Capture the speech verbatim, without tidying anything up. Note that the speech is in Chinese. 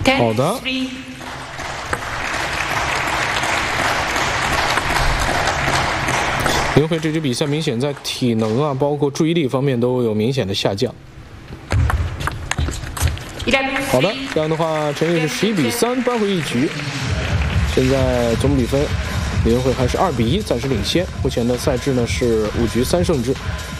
好的。林慧这局比赛明显在体能啊，包括注意力方面都有明显的下降。好的，这样的话，陈烨是十一比三扳回一局。现在总比分，林慧还是二比一，暂时领先。目前的赛制呢是五局三胜制。